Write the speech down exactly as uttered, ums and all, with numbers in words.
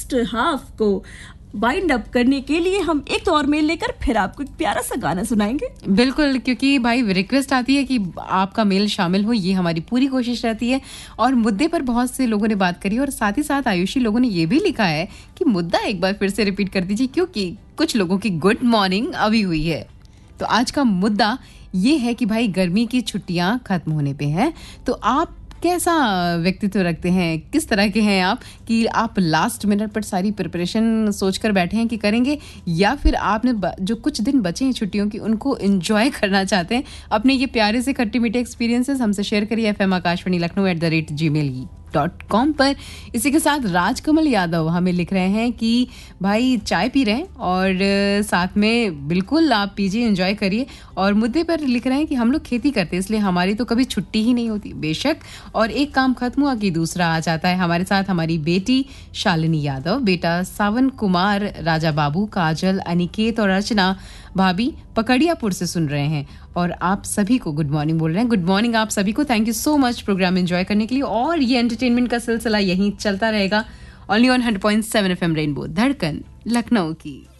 First half को wind up करने के लिए हम एक तो और मेल लेकर फिर आपको एक प्यारा सा गाना सुनाएंगे। बिल्कुल, क्योंकि भाई रिक्वेस्ट आती है कि आपका मेल शामिल हो, ये हमारी पूरी कोशिश रहती है। और मुद्दे पर बहुत से लोगों ने बात करी और साथ ही साथ आयुषी लोगों ने ये भी लिखा है कि मुद्दा एक बार फिर से रिपीट कर दीजिए, क्योंकि कुछ लोगों की गुड मॉर्निंग अभी हुई है। तो आज का मुद्दा ये है कि भाई गर्मी की छुट्टियां खत्म होने पे है, तो आप कैसा व्यक्तित्व रखते हैं, किस तरह के हैं आप, कि आप लास्ट मिनट पर सारी प्रिपरेशन सोचकर बैठे हैं कि करेंगे, या फिर आपने जो कुछ दिन बचे हैं छुट्टियों की उनको एंजॉय करना चाहते हैं। अपने ये प्यारे से खट्टे मीठे एक्सपीरियंसेस हमसे शेयर करिए F M Akashvani Lucknow at the rate ji mail dot com पर। इसी के साथ राजकमल यादव हमें लिख रहे हैं कि भाई चाय पी रहे हैं और साथ में बिल्कुल आप पीजिए, एंजॉय करिए। और मुद्दे पर लिख रहे हैं कि हम लोग खेती करते हैं इसलिए हमारी तो कभी छुट्टी ही नहीं होती। बेशक, और एक काम खत्म हुआ कि दूसरा आ जाता है। हमारे साथ हमारी बेटी शालिनी यादव, बेटा सावन कुमार, राजा बाबू, काजल, अनिकेत और अर्चना भाभी पकड़ियापुर से सुन रहे हैं और आप सभी को गुड मॉर्निंग बोल रहे हैं। गुड मॉर्निंग आप सभी को, thank you so much programme enjoy करने के लिए। और ये एंटरटेनमेंट का सिलसिला यहीं चलता रहेगा। Only on hundred point seven F M rainbow, धड़कन लखनऊ की।